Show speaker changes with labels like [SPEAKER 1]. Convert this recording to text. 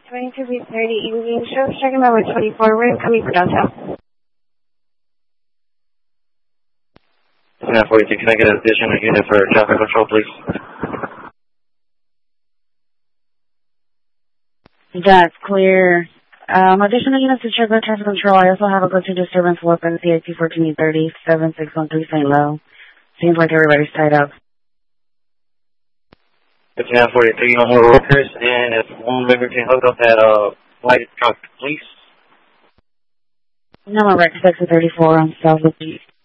[SPEAKER 1] 22B30 Evening Show, checking number 24, we're coming for downtown.
[SPEAKER 2] Yeah, 42, can I get an additional unit for traffic control, please?
[SPEAKER 1] That's clear. Additional units to check on traffic control. I also have a go-to disturbance weapon, CIT 1430 7613 St. Lo. Seems like everybody's tied up.
[SPEAKER 2] 5943, no more workers, and if one member can hook up that light truck, please.
[SPEAKER 1] Number record 34 on South Beach.